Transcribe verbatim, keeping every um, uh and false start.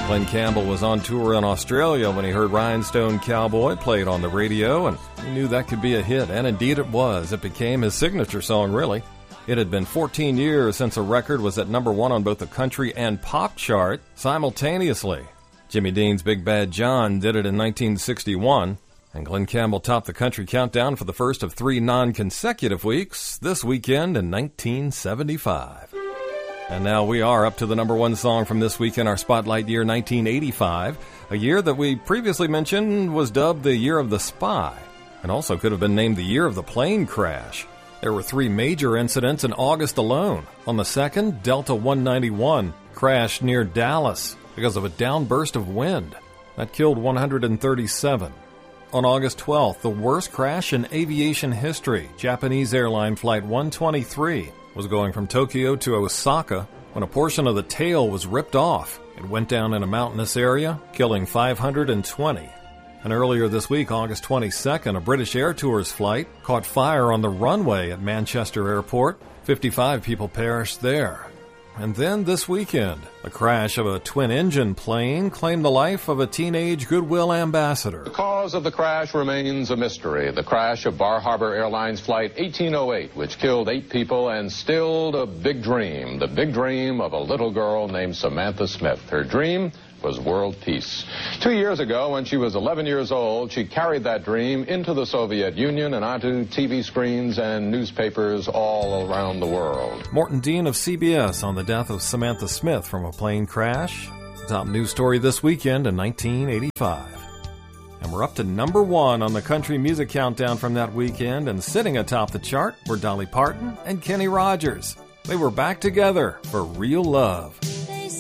Glenn Campbell was on tour in Australia when he heard Rhinestone Cowboy played on the radio, and he knew that could be a hit, and indeed it was. It became his signature song, really. It had been fourteen years since a record was at number one on both the country and pop chart simultaneously. Jimmy Dean's Big Bad John did it in nineteen sixty-one, and Glenn Campbell topped the country countdown for the first of three non-consecutive weeks this weekend in nineteen seventy-five. And now we are up to the number one song from this week in our Spotlight year, nineteen eighty-five, a year that we previously mentioned was dubbed the Year of the Spy, and also could have been named the Year of the Plane Crash. There were three major incidents in August alone. On the second, Delta one ninety-one crashed near Dallas because of a downburst of wind. That killed one hundred thirty-seven. On August twelfth, the worst crash in aviation history, Japanese airline Flight one twenty-three, was going from Tokyo to Osaka when a portion of the tail was ripped off. It went down in a mountainous area, killing five hundred twenty. And earlier this week, August twenty-second, a British Air Tours flight caught fire on the runway at Manchester Airport. fifty-five people perished there. And then this weekend, the crash of a twin-engine plane claimed the life of a teenage Goodwill ambassador. The cause of the crash remains a mystery. The crash of Bar Harbor Airlines Flight eighteen oh eight, which killed eight people and stilled a big dream. The big dream of a little girl named Samantha Smith. Her dream was world peace. Two years ago, when she was eleven years old, she carried that dream into the Soviet Union and onto T V screens and newspapers all around the world. Morton Dean of C B S on the death of Samantha Smith from a plane crash. Top news story this weekend in nineteen eighty-five. And we're up to number one on the country music countdown from that weekend, and sitting atop the chart were Dolly Parton and Kenny Rogers. They were back together for Real Love.